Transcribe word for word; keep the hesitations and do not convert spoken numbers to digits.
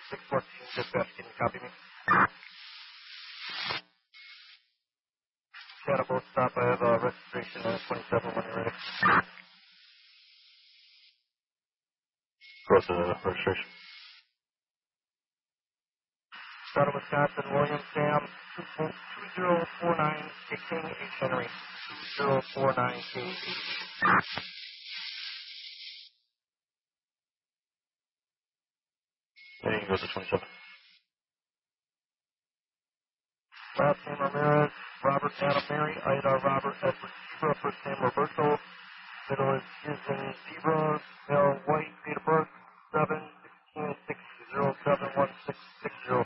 six fourteen, dispatch, can you copy me? Cannibal stop, I have uh, registration at twenty-seven when you're ready. Go to the registration. Start of Wisconsin, William Sam, two zero four nine, King H. Henry, two zero four nine, King H. Then you can go to twenty-seven. Last name Ramirez, Robert Adam Mary, Ida Robert Edward Zebra, first name Roberto, middle is Susan Zebra, male white, date of birth, seven sixteen six zero seven one six six zero.